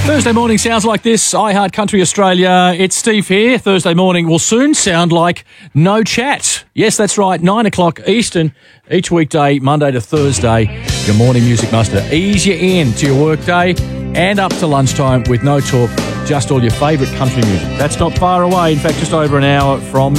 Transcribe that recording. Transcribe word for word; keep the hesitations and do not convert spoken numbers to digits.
Thursday morning sounds like this. I Heart Country Australia. It's Steve here. Thursday morning will soon sound like no chat. Yes, that's right. Nine o'clock Eastern each weekday, Monday to Thursday. Your morning music muster. Ease you in to your work day and up to lunchtime with no talk, just all your favourite country music. That's not far away. In fact, just over an hour from